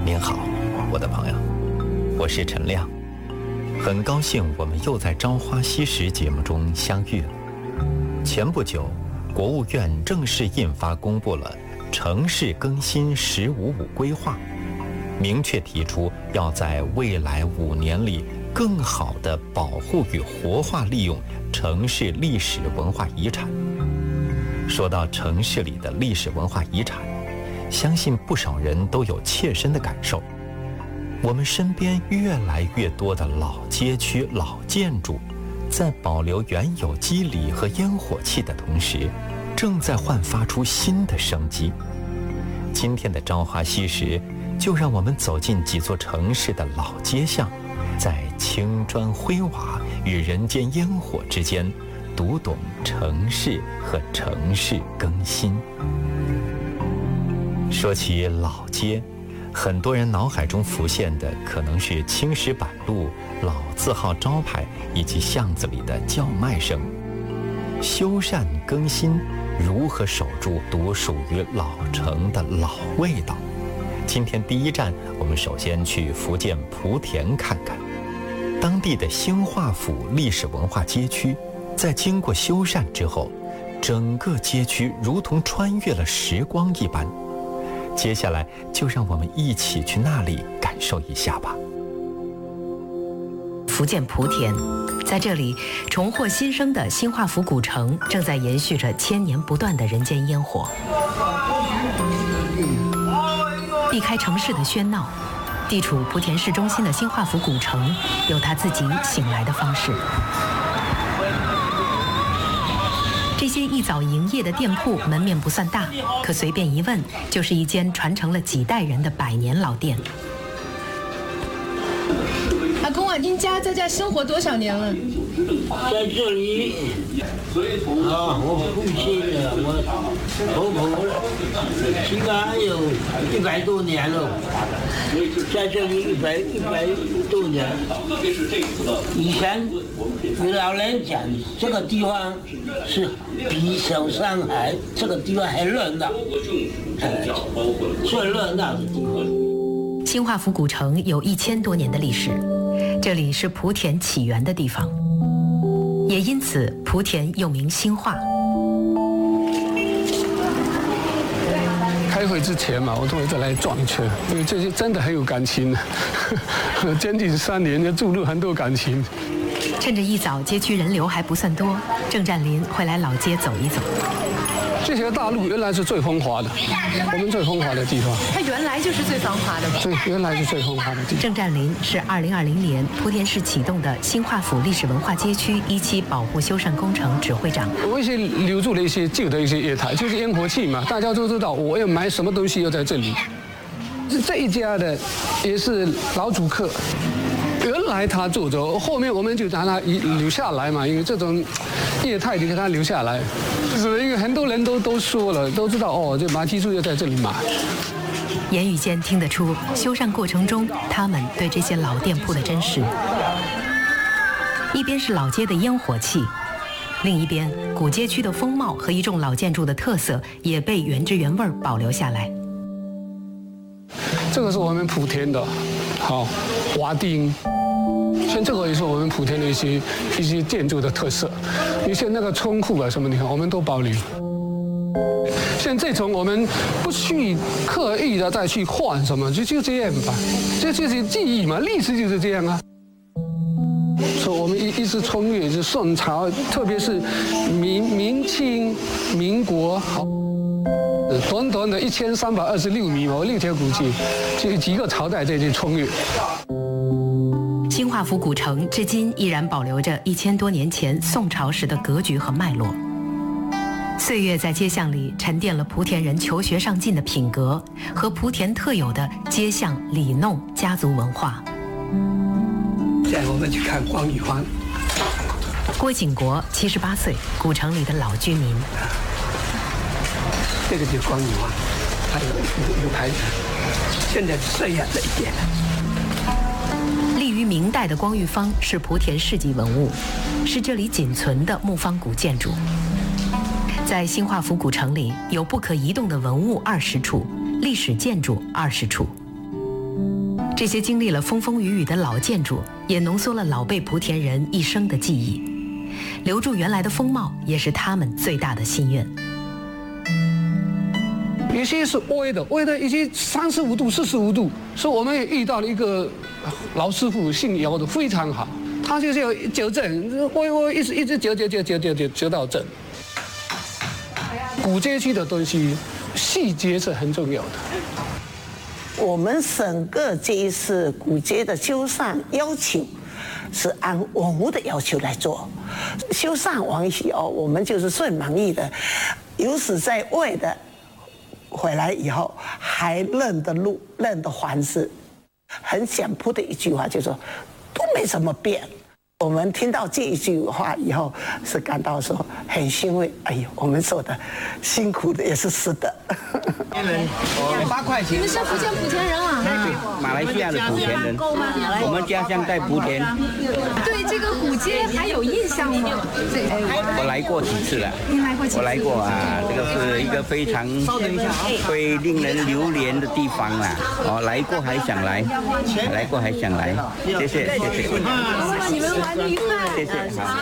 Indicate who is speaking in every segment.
Speaker 1: 您好，我的朋友，我是陈亮，很高兴我们又在《朝花夕拾》节目中相遇了。前不久，国务院正式印发公布了城市更新“15+5”规划，明确提出要在未来5年里更好地保护与活化利用城市历史文化遗产。说到城市里的历史文化遗产，相信不少人都有切身的感受。我们身边越来越多的老街区、老建筑，在保留原有肌理和烟火气的同时，正在焕发出新的生机。今天的《朝花夕拾》，就让我们走进几座城市的老街巷，在青砖灰瓦与人间烟火之间，读懂城市和城市更新。说起老街，很多人脑海中浮现的可能是青石板路、老字号招牌以及巷子里的叫卖声。修缮更新，如何守住独属于老城的老味道？今天第一站，我们首先去福建莆田看看。当地的兴化府历史文化街区，在经过修缮之后，整个街区如同穿越了时光一般。接下来就让我们一起去那里感受一下吧。
Speaker 2: 福建莆田，在这里重获新生的兴化府古城正在延续着千年不断的人间烟火。避开城市的喧闹，地处莆田市中心的兴化府古城有它自己醒来的方式。这些一早营业的店铺门面不算大，可随便一问就是一间传承了几代人的100年老店。
Speaker 3: 阿公啊，您家在这生活多少年了？
Speaker 4: 在这里我父亲我婆婆应该有100多年了，在这里100多年。以前有老人讲，这个地方是比小上海，这个地方还热闹，最热闹的地方。
Speaker 2: 兴化府古城有1000多年的历史，这里是莆田起源的地方，也因此莆田又名兴化。
Speaker 5: 开会之前嘛，我都会再来转一圈，因为这些真的很有感情，将近3年就注入很多感情。
Speaker 2: 趁着一早街区人流还不算多，郑占林会来老街走一走。
Speaker 5: 这条大路原来是最风华的，我们最风华的地方。
Speaker 3: 它原来就是最繁华的吧？
Speaker 5: 对，原来是最风华的地方。
Speaker 2: 郑占林是2020年莆田市启动的兴化府历史文化街区1期保护修缮工程指挥长。
Speaker 5: 我一些留住了一些旧的一些业态，就是烟火气嘛，大家都知道我要买什么东西要在这里。这一家的也是老主客。原来他做着，后面我们就让他留下来嘛，因为这种业态就给他留下来。就是因为很多人都说了，都知道哦，这马蹄酥要在这里买。
Speaker 2: 言语间听得出，修缮过程中他们对这些老店铺的珍视。一边是老街的烟火气，另一边古街区的风貌和一众老建筑的特色也被原汁原味保留下来。
Speaker 5: 这个是我们莆田的，好瓦丁。像这个也是我们莆田的一些建筑的特色，一些那个窗户啊什么，你看我们都保留。像这种我们不去刻意的再去换什么，就这样吧，这就是记忆嘛，历史就是这样啊。所以我们一直穿越是宋朝，特别是明清、民国，好，短短的1326米嘛，6条古街，就几个朝代在这穿越。
Speaker 2: 兴化府古城至今依然保留着1000多年前宋朝时的格局和脉络。岁月在街巷里沉淀了莆田人求学上进的品格和莆田特有的街巷里弄家族文化。
Speaker 6: 带我们去看光裕坊。
Speaker 2: 郭景国78岁，古城里的老居民。
Speaker 6: 这个就是光裕坊，还有牌子，现在是这样的一点。
Speaker 2: 立于明代的光裕坊是莆田市级文物，是这里仅存的木方古建筑。在兴化府古城里，有不可移动的文物20处，历史建筑20处。 这些经历了风风雨雨的老建筑，也浓缩了老辈莆田人一生的记忆。留住原来的风貌，也是他们最大的心愿。
Speaker 5: 有些是歪的已经35度、45度，所以我们也遇到了一个老师傅，姓姚的，非常好，他就是要纠正，我一直纠到正。古街区的东西，细节是很重要的。
Speaker 7: 我们整个这一次古街的修缮要求，是按文物的要求来做。修缮完以后，我们就是最满意的。有史在外的回来以后，还认得路、认得环视，很简朴的一句话，就说都没怎么变。我们听到这一句话以后，是感到说很欣慰。哎呦，我们做的辛苦的也是实的。
Speaker 8: 8块钱。
Speaker 3: 你们是福建莆田人啊？
Speaker 8: 马来西亚的莆田人，我们家乡在莆田。
Speaker 3: 对这个古街还有印象吗？
Speaker 8: 我来过几次了。
Speaker 3: 您来过几次？
Speaker 8: 我来过啊，这个是一个非常会令人流连的地方啦。哦，来过还想来，来过还想来。谢谢。
Speaker 3: 你们玩愉快。
Speaker 8: 谢谢。好。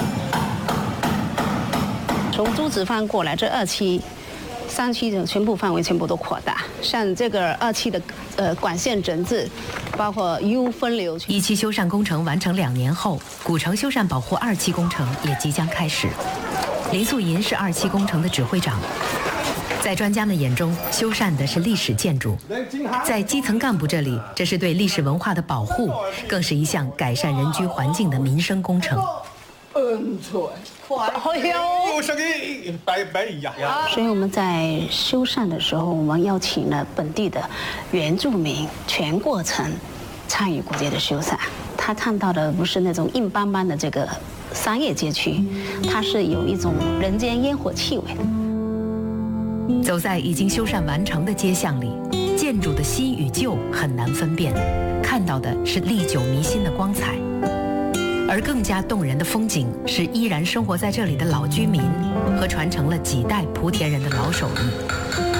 Speaker 9: 从朱子坊过来，这2期、3期的全部范围全部都扩大，像这个2期的管线整治，包括 U 分流。
Speaker 2: 1期修缮工程完成2年后，古城修缮保护2期工程也即将开始。林素银是2期工程的指挥长。在专家们眼中，修缮的是历史建筑；在基层干部这里，这是对历史文化的保护，更是一项改善人居环境的民生工程。
Speaker 9: 所以我们在修缮的时候，我们邀请了本地的原住民全过程参与古街的修缮。他看到的不是那种硬邦邦的这个商业街区，它是有一种人间烟火气味。
Speaker 2: 走在已经修缮完成的街巷里，建筑的新与旧很难分辨，看到的是历久弥新的光彩。而更加动人的风景是依然生活在这里的老居民和传承了几代莆田人的老手艺。